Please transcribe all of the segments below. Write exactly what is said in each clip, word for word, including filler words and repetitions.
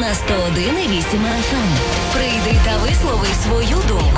на сто один і вісім еф ем. Прийди та вислови свою думку.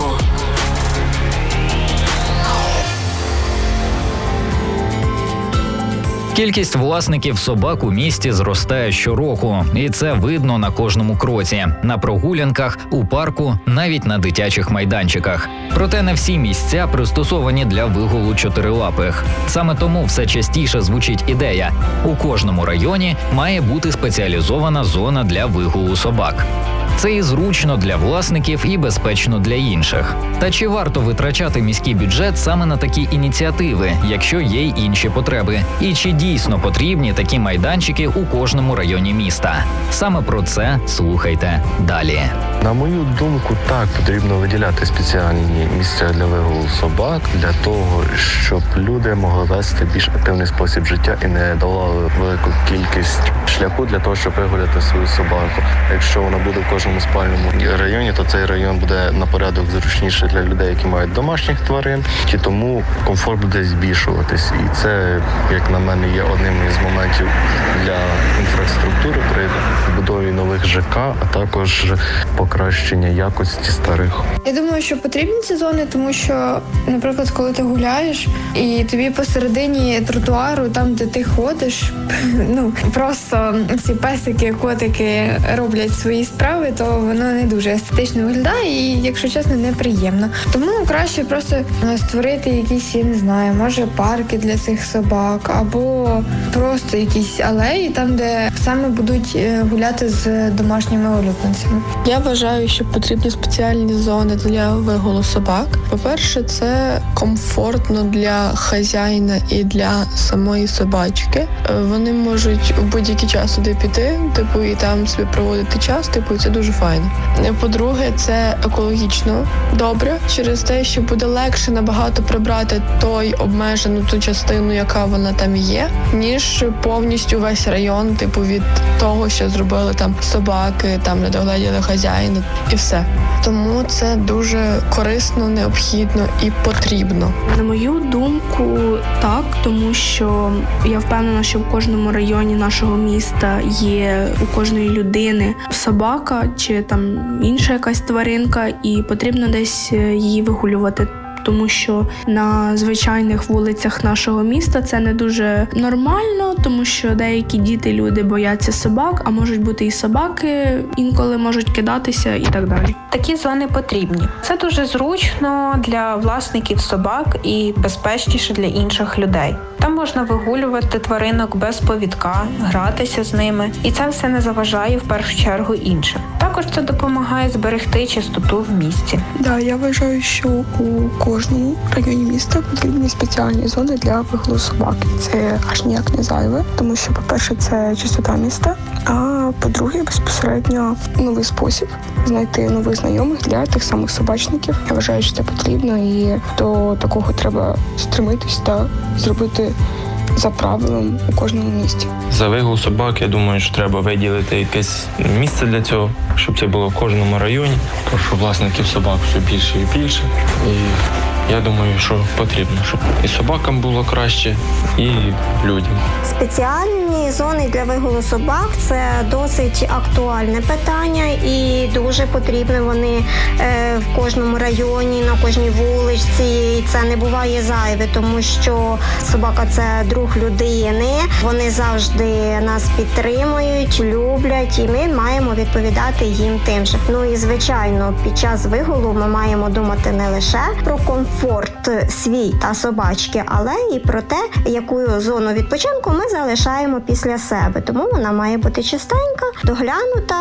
Кількість власників собак у місті зростає щороку, і це видно на кожному кроці – на прогулянках, у парку, навіть на дитячих майданчиках. Проте не всі місця пристосовані для вигулу чотирилапих. Саме тому все частіше звучить ідея – у кожному районі має бути спеціалізована зона для вигулу собак. Це і зручно для власників, і безпечно для інших. Та чи варто витрачати міський бюджет саме на такі ініціативи, якщо є й інші потреби? І чи дійсно потрібні такі майданчики у кожному районі міста? Саме про це слухайте далі. На мою думку, так, потрібно виділяти спеціальні місця для вигулу собак, для того, щоб люди могли вести більш активний спосіб життя і не давали велику кількість шляху для того, щоб вигуляти свою собаку. Якщо вона буде в кожному спальному районі, то цей район буде на порядок зручніше для людей, які мають домашніх тварин, і тому комфорт буде збільшуватись. І це, як на мене, є одним із моментів для інфраструктури при будові нових ЖК, а також покращення якості старих. Я думаю, що потрібні ці зони, тому що, наприклад, коли ти гуляєш і тобі посередині тротуару, там, де ти ходиш, ну, просто ці песики, котики роблять свої справи, то воно не дуже естетично виглядає і, якщо чесно, неприємно. Тому краще просто створити якісь, я не знаю, може парки для цих собак, або просто якісь алеї, там, де саме будуть гуляти з домашніми улюбленцями. Я вважаю, що потрібні спеціальні зони для вигулу собак. По-перше, це комфортно для хазяїна і для самої собачки. Вони можуть в будь-який час туди піти, типу, і там собі проводити час, типу, і це дуже файно. По-друге, це екологічно добре, через те, що буде легше набагато прибрати той обмежену ту частину, яка вона там є, ніж повністю весь район, типу, від того, що зробили там собаки, там не догледіли хазяїна і все. Тому це дуже корисно, необхідно і потрібно. На мою думку, так, тому що я впевнена, що в кожному районі нашого міста є у кожної людини собака чи там інша якась тваринка, і потрібно десь її вигулювати. Тому що на звичайних вулицях нашого міста це не дуже нормально, тому що деякі діти, люди бояться собак, а можуть бути і собаки, інколи можуть кидатися і так далі. Такі зони потрібні. Це дуже зручно для власників собак і безпечніше для інших людей. Там можна вигулювати тваринок без повідка, гратися з ними, і це все не заважає в першу чергу іншим. Також це допомагає зберегти чистоту в місті. Да, я вважаю, що у кожному районі міста потрібні спеціальні зони для вигулу собак. Це аж ніяк не зайве, тому що, по-перше, це чистота міста, а по-друге, безпосередньо новий спосіб знайти нових знайомих для тих самих собачників. Я вважаю, що це потрібно, і до такого треба стремитись та зробити за правилом у кожному місті. За вигул собак, я думаю, що треба виділити якесь місце для цього, щоб це було в кожному районі, тому що власників собак все більше і більше. І я думаю, що потрібно, щоб і собакам було краще, і людям. Спеціальні зони для вигулу собак – це досить актуальне питання і дуже потрібні вони е, в кожному районі, на кожній вулиці. І це не буває зайве, тому що собака – це друг людини. Вони завжди нас підтримують, люблять, і ми маємо відповідати їм тим же. Ну і, звичайно, під час вигулу ми маємо думати не лише про комфорт свій та собачки, але і про те, яку зону відпочинку ми залишаємо після себе. Тому вона має бути чистенька, доглянута.